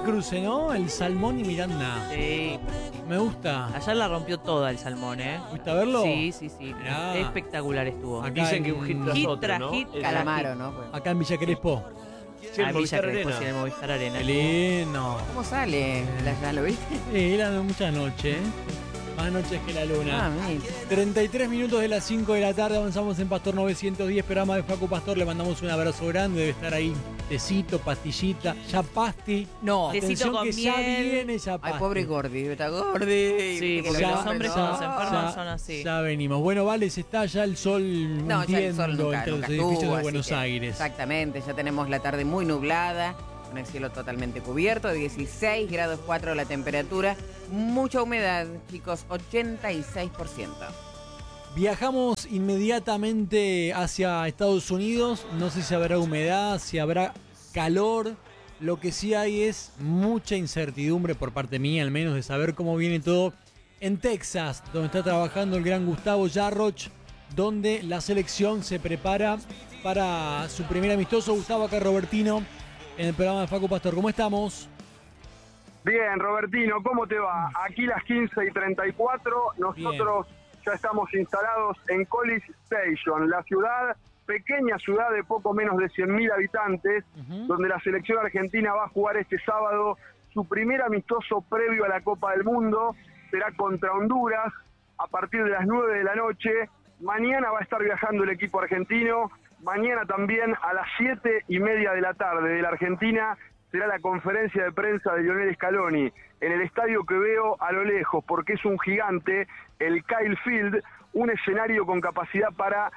cruce, ¿no? El Salmón y Miranda. Sí. Me gusta. Ayer la rompió toda el Salmón, ¿eh? ¿Fuiste a verlo? Sí. Mirá. Espectacular estuvo. Acá Dicen que un hit tras Hit otro, tras ¿no? hit. Calamaro, ¿no? Pues. Acá en Villa Crespo. Sí, el Ah, Villa Movistar Crespo, Arena. sí, en el Movistar Arena. Qué lindo. ¿Cómo sale? ¿Ya lo viste? Eran muchas noches, ¿eh? Más noches que la luna. Ah, mira. 33 minutos de las 5 de la tarde, avanzamos en Pastor 910, programa de Facu Pastor, le mandamos un abrazo grande, debe estar ahí, tecito, pastillita, ya pasti. No. Tecito Atención con que ya miel. viene ya pasti. Ay, pobre Gordi, está Gordi. Sí, porque Ya, los hombres ya, cuando se enferman ya, son así. Ya venimos. Bueno, vale, se está ya el sol No, ya el sol hundiendo nunca, entre los nunca edificios estuvo, de así Buenos que, Aires. Exactamente, ya tenemos la tarde muy nublada, con el cielo totalmente cubierto, 16 grados 4 la temperatura, mucha humedad, chicos, 86%. Viajamos inmediatamente hacia Estados Unidos, no sé si habrá humedad, si habrá calor. Lo que sí hay es mucha incertidumbre por parte mía, al menos, de saber cómo viene todo en Texas, donde está trabajando el gran Gustavo Yarroch, donde la selección se prepara para su primer amistoso. Gustavo, acá Robertino, en el programa de Facu Pastor. ¿Cómo estamos? Bien, Robertino, ¿cómo te va? Aquí las 15:34, nosotros ya estamos instalados en College Station, la ciudad, pequeña ciudad de poco menos de 100.000 habitantes, donde la selección argentina va a jugar este sábado su primer amistoso previo a la Copa del Mundo, será contra Honduras a partir de las 9 de la noche. Mañana va a estar viajando el equipo argentino, mañana también a las 7:30 de la tarde de la Argentina será la conferencia de prensa de Lionel Scaloni en el estadio que veo a lo lejos, porque es un gigante, el Kyle Field, un escenario con capacidad para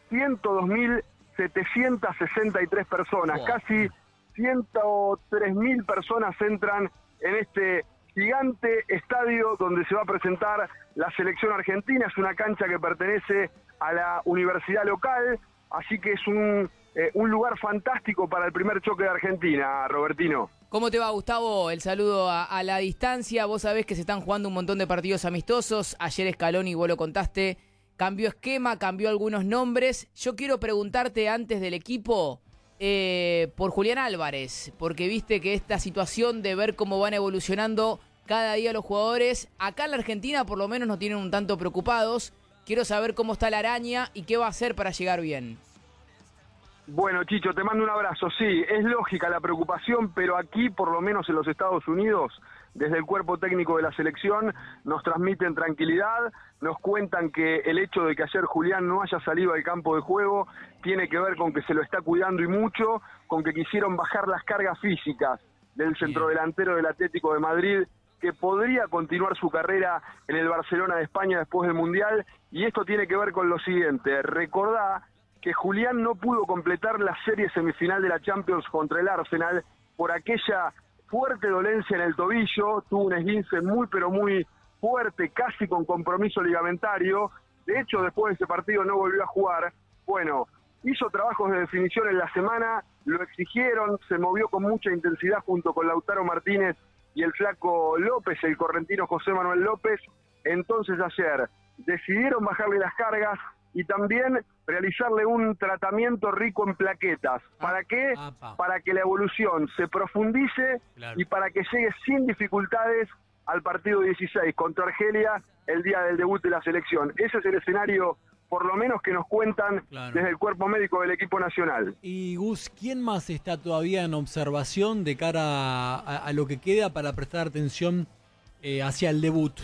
102.763 personas, casi 103.000 personas entran en este gigante estadio donde se va a presentar la selección argentina. Es una cancha que pertenece a la universidad local, así que es un lugar fantástico para el primer choque de Argentina, Robertino. ¿Cómo te va, Gustavo? El saludo a la distancia. Vos sabés que se están jugando un montón de partidos amistosos. Ayer Scaloni, vos lo contaste, cambió esquema, cambió algunos nombres. Yo quiero preguntarte antes del equipo por Julián Álvarez, porque viste que esta situación de ver cómo van evolucionando cada día los jugadores, acá en la Argentina por lo menos nos tienen un tanto preocupados. Quiero saber cómo está la araña y qué va a hacer para llegar bien. Bueno, Chicho, te mando un abrazo. Sí, es lógica la preocupación, pero aquí, por lo menos en los Estados Unidos, desde el cuerpo técnico de la selección, nos transmiten tranquilidad, nos cuentan que el hecho de que ayer Julián no haya salido al campo de juego tiene que ver con que se lo está cuidando y mucho, con que quisieron bajar las cargas físicas del centrodelantero del Atlético de Madrid, que podría continuar su carrera en el Barcelona de España después del Mundial, y esto tiene que ver con lo siguiente. Recordá que Julián no pudo completar la serie semifinal de la Champions contra el Arsenal por aquella fuerte dolencia en el tobillo, tuvo un esguince muy pero muy fuerte, casi con compromiso ligamentario. De hecho, después de ese partido no volvió a jugar. Bueno, hizo trabajos de definición en la semana, lo exigieron, se movió con mucha intensidad junto con Lautaro Martínez y el flaco López, el correntino José Manuel López. Entonces ayer decidieron bajarle las cargas y también realizarle un tratamiento rico en plaquetas. ¿Para qué? Para que la evolución se profundice y para que llegue sin dificultades al partido 16 contra Argelia el día del debut de la selección. Ese es el escenario, por lo menos, que nos cuentan desde el cuerpo médico del equipo nacional. Y Gus, ¿quién más está todavía en observación de cara a lo que queda para prestar atención hacia el debut?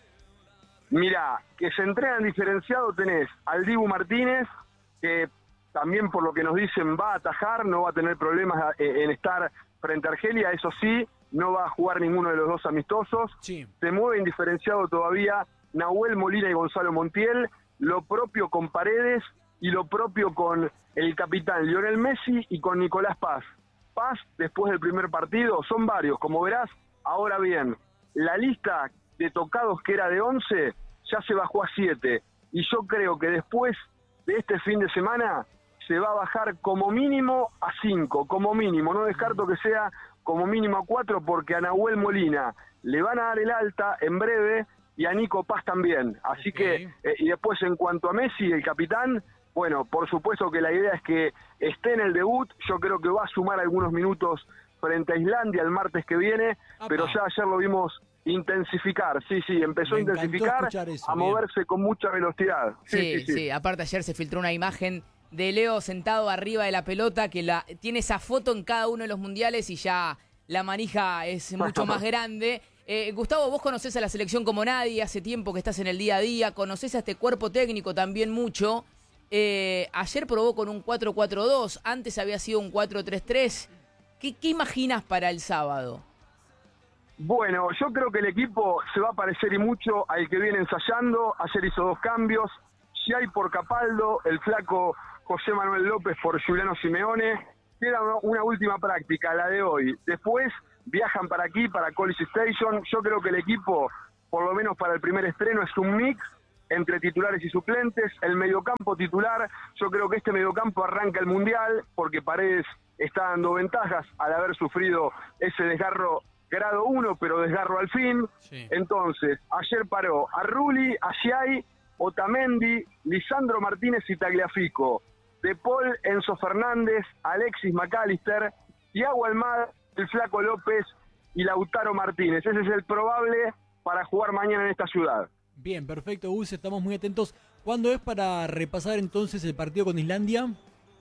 Mirá, que se entrenan diferenciado tenés al Dibu Martínez, que también por lo que nos dicen va a atajar, no va a tener problemas en estar frente a Argelia, eso sí, no va a jugar ninguno de los dos amistosos. Sí. Se mueven diferenciado todavía Nahuel Molina y Gonzalo Montiel, lo propio con Paredes y lo propio con el capitán Lionel Messi y con Nicolás Paz. Paz, después del primer partido, son varios, como verás. Ahora bien, la lista de tocados que era de 11, ya se bajó a 7, y yo creo que después de este fin de semana se va a bajar como mínimo a 5, como mínimo, no descarto que sea como mínimo a 4, porque a Nahuel Molina le van a dar el alta en breve, y a Nico Paz también, así que, y después en cuanto a Messi, el capitán, bueno, por supuesto que la idea es que esté en el debut, yo creo que va a sumar algunos minutos frente a Islandia el martes que viene, pero ya ayer lo vimos intensificar, sí, empezó a intensificar, eso, a moverse con mucha velocidad. Sí, aparte ayer se filtró una imagen de Leo sentado arriba de la pelota que tiene esa foto en cada uno de los mundiales y ya la manija es mucho más grande. Gustavo, vos conocés a la selección como nadie, hace tiempo que estás en el día a día, conocés a este cuerpo técnico también mucho. Ayer probó con un 4-4-2, antes había sido un 4-3-3. ¿Qué imaginas para el sábado? Bueno, yo creo que el equipo se va a parecer y mucho al que viene ensayando. Ayer hizo 2 cambios, Giai por Capaldo, el flaco José Manuel López por Juliano Simeone. Queda una última práctica, la de hoy. Después viajan para aquí, para College Station. Yo creo que el equipo, por lo menos para el primer estreno, es un mix entre titulares y suplentes. El mediocampo titular, yo creo que este mediocampo arranca el Mundial, porque Paredes está dando ventajas al haber sufrido ese desgarro grado 1, pero desgarro al fin. Sí. Entonces, ayer paró a Rulli, a Giai, Otamendi, Lisandro Martínez y Tagliafico, De Paul, Enzo Fernández, Alexis McAllister, Thiago Almada, el Flaco López y Lautaro Martínez. Ese es el probable para jugar mañana en esta ciudad. Bien, perfecto, Gus, estamos muy atentos. ¿Cuándo es para repasar entonces el partido con Islandia?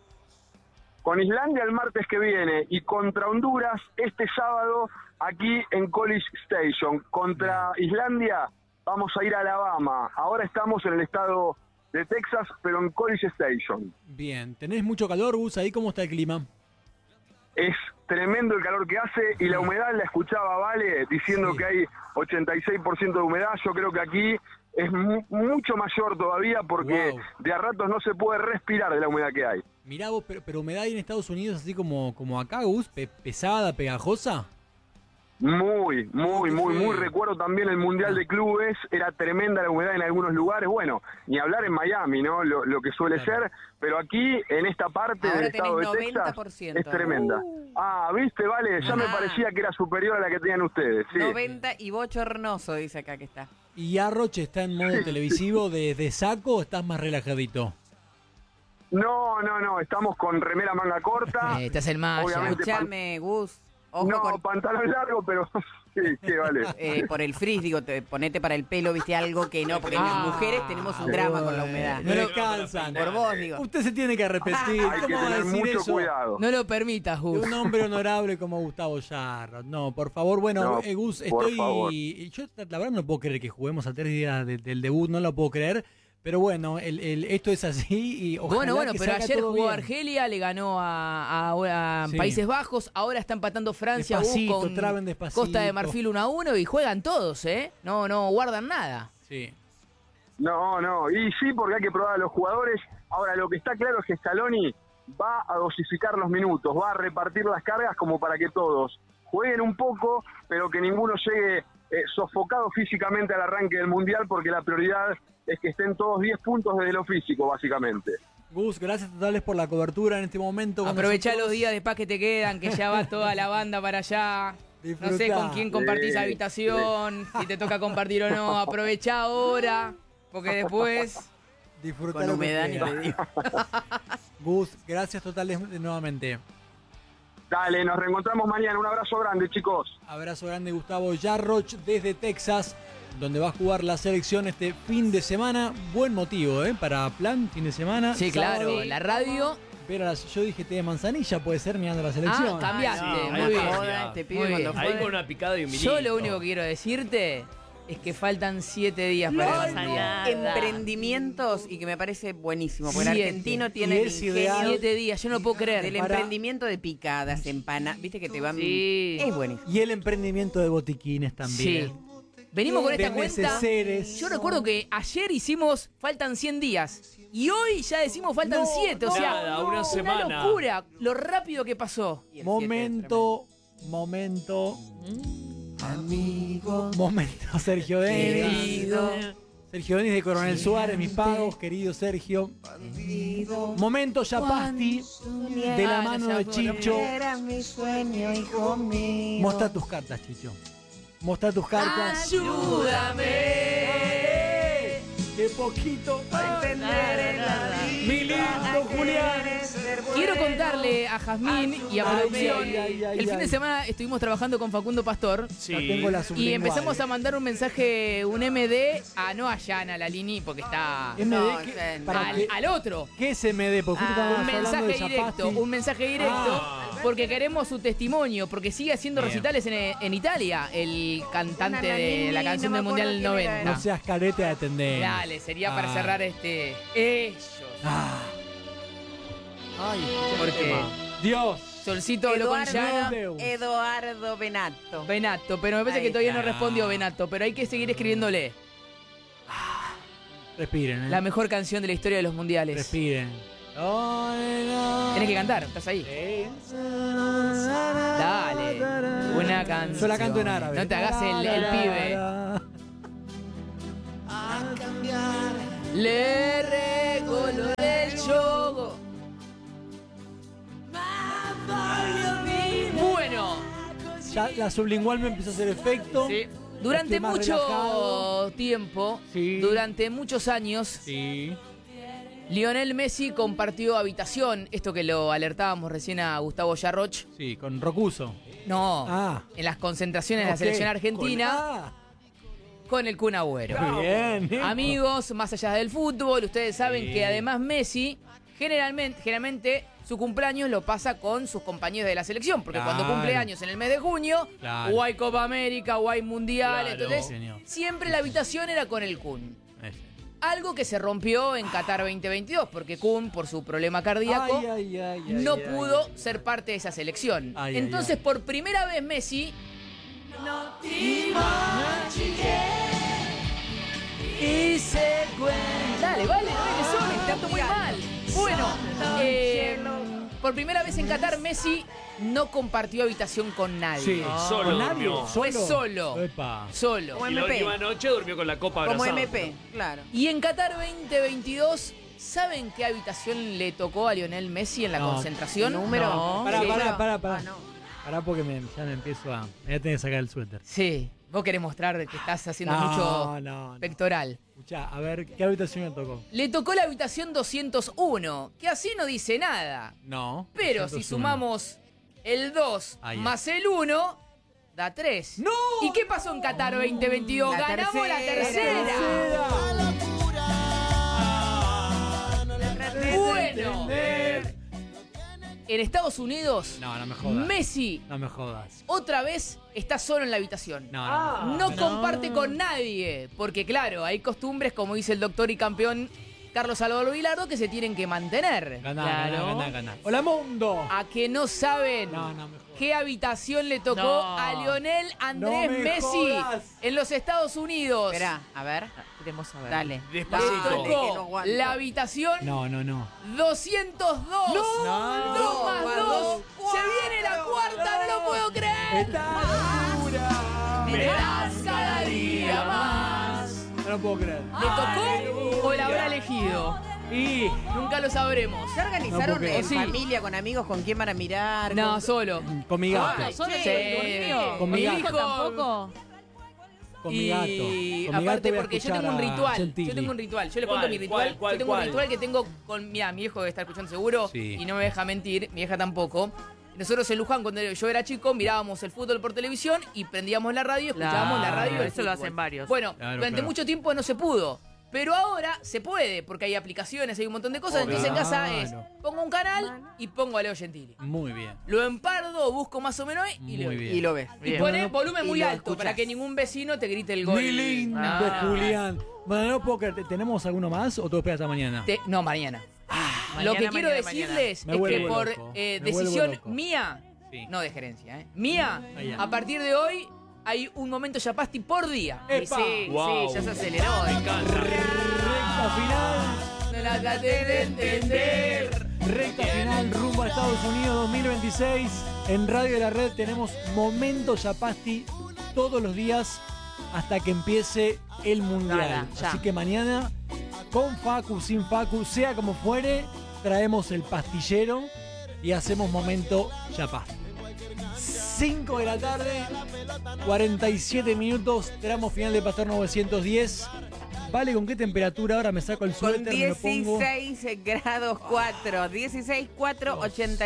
Con Islandia el martes que viene y contra Honduras este sábado aquí en College Station. Contra Islandia vamos a ir a Alabama. Ahora estamos en el estado de Texas, pero en College Station. Bien, ¿tenés mucho calor, Gus? ¿Ahí cómo está el clima? Es tremendo el calor que hace y la humedad, la escuchaba Vale diciendo que hay 86% de humedad. Yo creo que aquí es mucho mayor todavía porque de a ratos no se puede respirar de la humedad que hay. Mirá vos, pero humedad ahí en Estados Unidos así como acá, Gus, pesada, pegajosa. Muy. Recuerdo también el Mundial de Clubes, era tremenda la humedad en algunos lugares. Bueno, ni hablar en Miami, ¿no? Lo que suele ser, pero aquí, en esta parte ahora del estado de 90%. Texas, es tremenda. ¿Viste? Vale, ya me parecía que era superior a la que tenían ustedes. Sí. 90 y bochornoso, dice acá que está. ¿Y Arroch está en modo televisivo de saco o estás más relajadito? No, estamos con remera manga corta. Estás en malla. Obviamente, Escuchame, Gus. Ojo no, pantalón largo, pero sí, vale. por el frizz, digo, ponete para el pelo, viste, algo que no, porque las mujeres tenemos un drama con la humedad. No lo cansan. Por vos, digo. Usted se tiene que arrepentir. Hay que ¿Cómo va a tener decir mucho eso? cuidado. No lo permitas, Gus. De un hombre honorable como Gustavo Yarro. No, por favor. Bueno, No, Gus, por favor. yo la verdad no puedo creer que juguemos a 3 días del debut, no lo puedo creer. Pero bueno, esto es así y ojalá Bueno, que pero salga ayer todo jugó bien. Argelia, le ganó a Sí. Países Bajos, ahora está empatando Francia Despacito, con traben despacito. Costa de Marfil 1-1 y juegan todos, ¿eh? No guardan nada. Sí. No, y sí, porque hay que probar a los jugadores. Ahora, lo que está claro es que Scaloni va a dosificar los minutos, va a repartir las cargas como para que todos jueguen un poco, pero que ninguno llegue sofocado físicamente al arranque del Mundial, porque la prioridad es que estén todos 10 puntos desde lo físico, básicamente. Gus, gracias totales por la cobertura en este momento. con Aprovechá nosotros. los días de paz que te quedan, que ya va toda la banda para allá. Disfrutá. No sé con quién compartís Sí, habitación, si te toca compartir o no. Aprovechá ahora, porque después... Disfruta Con lo que humedad ni queda. te digo. Gus, gracias totales nuevamente. Dale, nos reencontramos mañana. Un abrazo grande, chicos. Abrazo grande, Gustavo Yarroch desde Texas, donde va a jugar la selección este fin de semana. Buen motivo, para plan, fin de semana. Sí, sábado. claro, la radio... Pero yo dije té de manzanilla, puede ser mirando la selección. Cambiaste, Sí, muy ahí bien. joda, Te pibe Muy cuando bien. Ahí fue. con una picada y un Yo vinito. lo único que quiero decirte es que faltan 7 días para el Mundial. Emprendimientos y que me parece buenísimo, porque el 7. argentino Y tiene el es ingenio ideal. 7 días, yo no puedo creer. del Para- emprendimiento de picadas, empanadas, viste que te van... Sí. Es buenísimo. Y el emprendimiento de botiquines también. Sí. Venimos con esta De cuenta. neceseres. Yo recuerdo que ayer hicimos faltan 100 días y hoy ya decimos faltan 7. O sea, Nada, una semana. locura lo rápido que pasó. Y el Momento, Sergio Denis. Querido. Sergio Denis de Coronel Suárez, mis pagos, querido Sergio. Momento Yapasti, de la mano de Chicho. Era mi sueño, hijo mío. Mostra tus cartas, Chicho. Mostra tus cartas. Ayúdame. Que poquito para Entender la vida. Mi lindo Julián. Quiero contarle a Jazmín y a producción. El fin de ay. semana estuvimos trabajando con Facundo Pastor. Sí. No tengo la Y sublingual. empezamos a mandar un mensaje, un MD, no a Yana, la Lini, porque está MD, No, ¿qué, no. para qué- al otro. ¿Qué es MD? Porque justo estábamos Un hablando mensaje de directo, Zapasti. un mensaje directo, porque queremos su testimonio, porque sigue haciendo Bien. recitales en Italia, el cantante Una de la Nini, canción no del me Mundial acuerdo del quién era. 90. No seas carete de atender. Dale, sería para cerrar ellos. Ah. Ay, Porque Dios. Solcito habló con Yana. Eduardo Benato. Benato, pero me parece Ahí que todavía no está. respondió Benato, pero hay que seguir escribiéndole. Respiren, La mejor canción de la historia de los mundiales. Respiren. Tenés que cantar, estás ahí. Dale, una canción. Yo la canto en árabe. No te hagas el pibe. Le regolo del yogo. Bueno, Ya la sublingual me empezó a hacer efecto. sí. Durante Estoy más mucho relajado. tiempo, Sí. durante muchos años, Sí. Lionel Messi compartió habitación. Esto que lo alertábamos recién a Gustavo Yarroch. Sí, con Rocuso. No, Ah. en las concentraciones de la Ok. selección argentina Ah, con el Kun Agüero. muy bien. Nico. Amigos, más allá del fútbol, ustedes saben Sí. que además Messi generalmente su cumpleaños lo pasa con sus compañeros de la selección, porque cuando Claro. cumple años en el mes de junio, Claro. o hay Copa América, o hay Mundial, Claro. entonces Sí, señor. siempre la habitación era con el Kun. Ese. Algo que se rompió en Qatar 2022, porque Kun, por su problema cardíaco, no ay, pudo ay. ser parte de esa selección. Ay, ay, Entonces, ay. por primera vez Messi y se cuenta. Dale, vale, solo, canto muy mal. Bueno, por primera vez en Qatar Messi no compartió habitación con nadie. Sí. Solo ¿Con nadie? durmió. Fue solo. Epa. Solo. Como Y la MP. última noche durmió con la copa Como abrazada. MP, claro. Y en Qatar 2022, ¿saben qué habitación le tocó a Lionel Messi en la No. concentración? Número. No. Pará, Sí. pará. Ah, no. Pará porque ya me empiezo a... Me voy a tener que sacar el suéter. Sí. Vos querés mostrar que estás haciendo No, mucho no. pectoral. Escuchá, a ver, ¿qué habitación me tocó? Le tocó la habitación 201, que así no dice nada. No. Pero si 201. sumamos el 2 Ahí. más el 1, da 3. ¡No! ¿Y qué pasó en Qatar 2022? La ¡Ganamos la tercera! Bueno, en Estados Unidos, No, no me jodas. Messi No me jodas. otra vez está solo en la habitación. No. No comparte con nadie, porque claro, hay costumbres, como dice el doctor y campeón Carlos Salvador Vilardo, que se tienen que mantener. Ganá. ¡Hola, mundo! A que no saben No me jodas. qué habitación le tocó No. a Lionel Andrés No me Messi jodas. en los Estados Unidos. Esperá, a ver. Queremos saber. Dale. Le Despacito. Dale, que no tocó aguanto. la habitación No. 202. No. 2 más más 2. dos, Se viene la cuarta, no lo puedo creer. ¡Está dura! Me das cada día más. No lo puedo creer. ¿Le tocó o la habrá elegido? Y... Nunca lo sabremos. ¿Se organizaron No puedo en creer. Sí. familia, con amigos, con quién van a mirar? No, Con- solo. Con mi gato. Ah, solo Sí. Con mi gato. hijo tampoco. Con mi gato. Y Con mi gato aparte voy a porque yo escuchar tengo un a ritual. Gentili. Yo tengo un ritual. Yo le ¿Cuál? cuento mi ritual. ¿Cuál? Yo tengo un ¿Cuál? ritual que tengo con mi viejo que está escuchando seguro Sí. y no me deja mentir, mi vieja tampoco. Nosotros en Luján, cuando yo era chico, mirábamos el fútbol por televisión y prendíamos la radio y escuchábamos la radio. del Eso lo fútbol. hacen varios. Bueno, Claro, durante claro. mucho tiempo no se pudo. Pero ahora se puede, porque hay aplicaciones, hay un montón de cosas. Obvio. Entonces en casa es, Claro. pongo un canal y pongo a Leo Gentili. Muy bien. Lo empardo, busco más o menos y Muy le bien. Y lo ves. Y Bien. pone Bueno, volumen y muy lo alto escuchás. para que ningún vecino te grite el gol. Mi lindo Ah. Julián. Bueno, no puedo creer. ¿Tenemos alguno más o todo espera hasta mañana? No, mañana. Mañana, Lo que quiero mañana, decirles Me es que vuelvo por loco. Me decisión vuelvo loco. mía, Sí. no de gerencia, mía, Ahí ya. a partir de hoy hay un momento Yapasti por día. Y ¡Epa! sí, Wow. sí, ya se aceleró. Recta final. No la traté de entender. Recta final rumbo a Estados Unidos 2026. En Radio de la Red tenemos Momento Yapasti todos los días hasta que empiece el Mundial. Nada, ya. Así que mañana, con Facu, sin Facu, sea como fuere, traemos el pastillero y hacemos Momento Yapasti. 5 de la tarde, 47 minutos, tramo final de Pastor 910. Vale, ¿con qué temperatura ahora me saco el Con suéter? Me lo pongo. 16 grados 4, 16,4,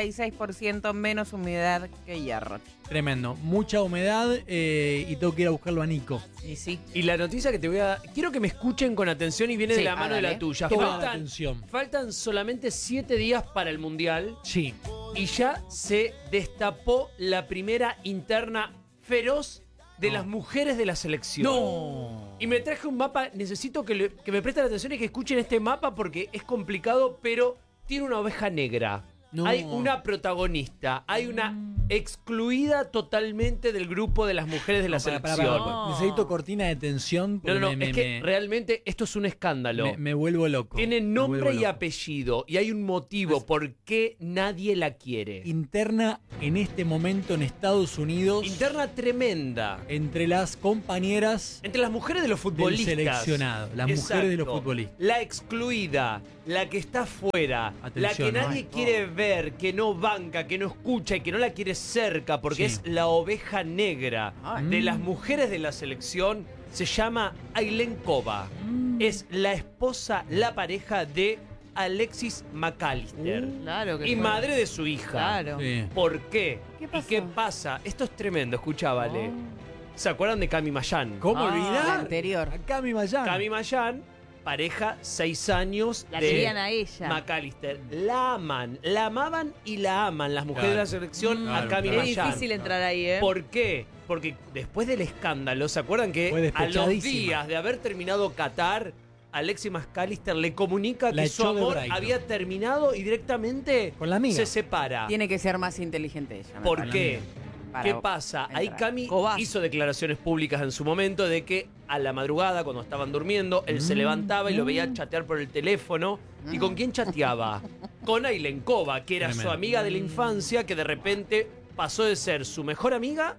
86% menos humedad que hierro. Tremendo. Mucha humedad y tengo que ir a buscarlo a Nico. Y sí. Y la noticia que te voy a... Quiero que me escuchen con atención y viene Sí, de la mano de hágale. la tuya. Toda la atención. Faltan solamente 7 días para el Mundial Sí. y ya se destapó la primera interna feroz de las mujeres de la selección. No. Y me traje un mapa, necesito que me presten atención y que escuchen este mapa porque es complicado, pero tiene una oveja negra. No. Hay una protagonista, hay una excluida totalmente del grupo de las mujeres de la Para, selección. No. Necesito cortina de tensión. No, porque no, me, es que realmente esto es un escándalo. me vuelvo loco. Tiene Me nombre vuelvo y loco. apellido y hay un motivo por qué nadie la quiere. Interna en este momento en Estados Unidos Interna tremenda. entre las compañeras Entre las mujeres de los futbolistas. seleccionado, las mujeres de los futbolistas. La excluida, la que está afuera, Atención, la que ¿no? nadie quiere ver, que no banca, que no escucha y que no la quiere cerca porque Sí. es la oveja negra Ay. de las mujeres de la selección. Se llama Ailén Kova. Es la esposa, la pareja de Alexis McAllister. Claro que Y fue. madre de su hija. Claro. Sí. ¿Por qué? ¿Qué ¿Y pasó? qué pasa? Esto es tremendo, escuchá, Vale. ¿Se acuerdan de Cami Mayan? ¿Cómo Ah, La olvidar? anterior. Acá mi Mayán. Cami Mayan, pareja 6 años La de querían a ella. McAllister. La aman, la amaban y la aman las mujeres de la selección a Claro, Cami claro. Es Mayan. difícil entrar ahí, ¿eh? ¿Por qué? Porque después del escándalo, ¿se acuerdan que Fue a los despechadísima. días de haber terminado Qatar, Alexis McAllister le comunica La que su echó de amor Brighton. había terminado y directamente Con la amiga. se separa? Tiene que ser más inteligente ella. me ¿Por parece. qué? Para ¿Qué pasa? Ahí entrar. Cami Cobás. hizo declaraciones públicas en su momento de que a la madrugada, cuando estaban durmiendo, él se levantaba y lo veía chatear por el teléfono. ¿Y con quién chateaba? Con Ailén Kova, que era Tremendo. su amiga de la infancia, que de repente pasó de ser su mejor amiga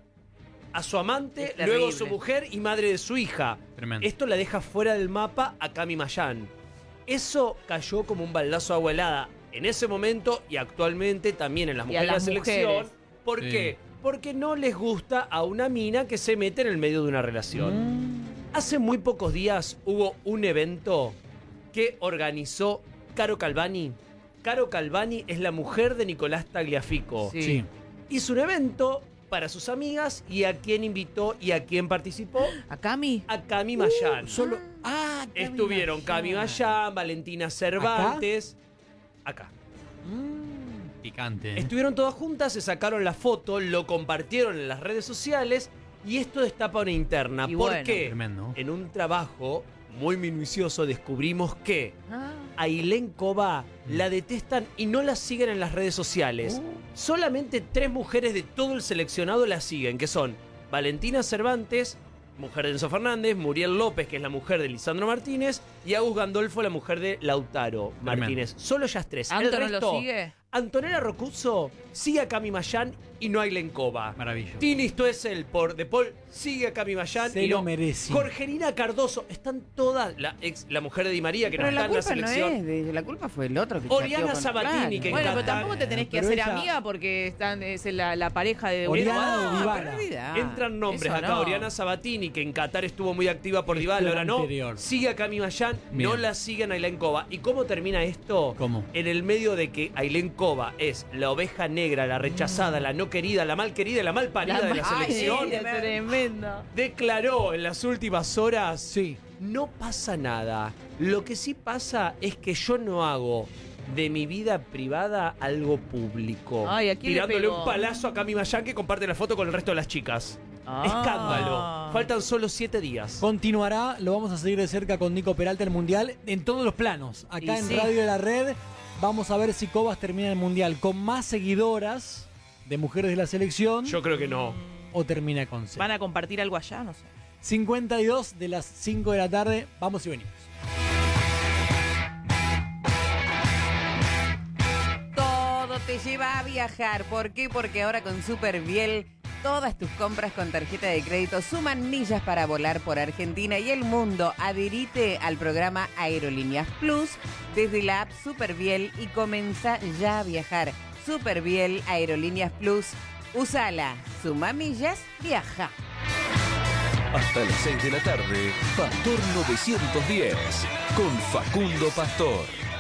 a su amante, Es terrible. luego su mujer y madre de su hija. Tremendo. Esto la deja fuera del mapa a Cami Mayan. Eso cayó como un baldazo de agua helada en ese momento y actualmente también en las Y a mujeres de la las selección. mujeres. ¿Por Sí. qué? Porque no les gusta a una mina que se mete en el medio de una relación. Hace muy pocos días hubo un evento que organizó Caro Calvani. Caro Calvani es la mujer de Nicolás Tagliafico. Sí. Sí. Hizo un evento para sus amigas y a quién invitó y a quién participó. ¿A Cami? A Cami Mayan. Solo. Ah, Cami Estuvieron Cami Mayan, Valentina Cervantes. Acá. Picante. Estuvieron todas juntas, se sacaron la foto, lo compartieron en las redes sociales y esto destapa una interna. Y ¿Por bueno. qué? Tremendo. En un trabajo muy minucioso descubrimos que Ah. a Ailén Kova la detestan y no la siguen en las redes sociales. Solamente 3 mujeres de todo el seleccionado la siguen, que son Valentina Cervantes, mujer de Enzo Fernández, Muriel López, que es la mujer de Lisandro Martínez, y Agus Gandolfo, la mujer de Lautaro Martínez. Solo ellas 3. ¿Anto El no resto, lo sigue? Antonella Rocuzzo sigue a Cami Mayan y no a Ailén Kova. Maravilloso. Tini Stoessel por De Paul sigue a Cami Mayan Se y lo no. merece. Jorgelina Cardoso, están todas, la mujer de Di María que Pero no la está en la culpa no selección. es de ella, la culpa fue el otro que Oriana chateó con- Sabatini, Claro. que Bueno, pero encanta. tampoco te tenés que Pero hacer ella- amiga porque es la pareja de Oriana Uruguay. de Dybala. pero olvidá. Entran nombres eso acá. no. Oriana Sabatini, que en Qatar estuvo muy activa por Dybala, ahora no. anterior. Sigue a Cami Mayan, no Bien. la siguen a Ailén Kova. ¿Y cómo termina esto? ¿Cómo? En el medio de que Ailén Kova es la oveja negra, la rechazada, la no querida, la mal querida y la mal parida de la Ay, selección. es tremendo. Declaró en las últimas horas: Sí. no pasa nada. Lo que sí pasa es que yo no hago de mi vida privada algo público. Ay, ¿a quién le tirándole pegó? un palazo a Cami Mayan, que comparte la foto con el resto de las chicas. Ah. Escándalo. Faltan solo 7 días. Continuará, lo vamos a seguir de cerca con Nico Peralta el Mundial en todos los planos. Acá Y en sí. Radio de la Red vamos a ver si Cobas termina el Mundial con más seguidoras de mujeres de la selección Yo creo que no. o termina con cero. ¿Van a compartir algo allá? No sé. 52 de las 5 de la tarde. Vamos y venimos. Todo te lleva a viajar. ¿Por qué? Porque ahora con Superviel todas tus compras con tarjeta de crédito suman millas para volar por Argentina y el mundo. Adherite al programa Aerolíneas Plus desde la app Superviel y comienza ya a viajar. Superviel Aerolíneas Plus. Úsala. Suma millas, viaja. Hasta las 6 de la tarde, Pastor 910, con Facundo Pastor.